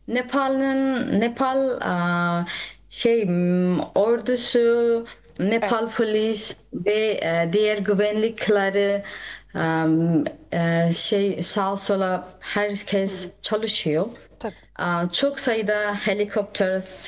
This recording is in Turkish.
Nepal ordusu, Evet, Nepal polis ve diğer güvenlikleri, sağa sola hı hı, herkes çalışıyor. tabii. Çok sayıda helikopter